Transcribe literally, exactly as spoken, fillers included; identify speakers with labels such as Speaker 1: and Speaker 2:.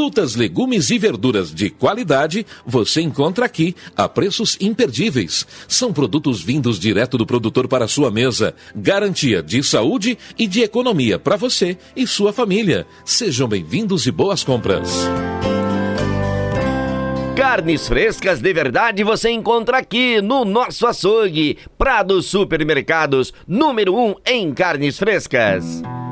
Speaker 1: Frutas, legumes e verduras de qualidade você encontra aqui a preços imperdíveis. São produtos vindos direto do produtor para a sua mesa. Garantia de saúde e de economia para você e sua família. Sejam bem-vindos e boas compras.
Speaker 2: Carnes frescas de verdade você encontra aqui no nosso açougue. Prado Supermercados, número um em carnes frescas.